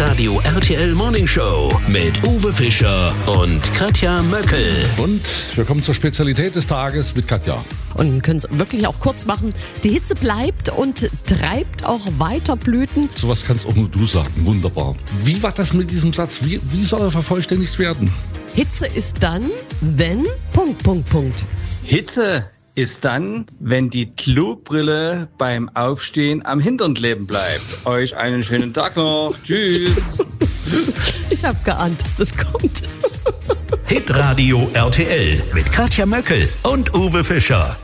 Hitradio RTL Morning Show mit Uwe Fischer und Katja Möckel. Und wir kommen zur Spezialität des Tages mit Katja. Und wir können es wirklich auch kurz machen. Die Hitze bleibt und treibt auch weiter Blüten. Sowas kannst auch nur du sagen. Wunderbar. Wie war das mit diesem Satz? Wie soll er vervollständigt werden? Hitze ist dann, wenn... ... Hitze ist dann, wenn die Klobrille beim Aufstehen am Hintern kleben bleibt. Euch einen schönen Tag noch. Tschüss. Ich habe geahnt, dass das kommt. Hitradio RTL mit Katja Möckel und Uwe Fischer.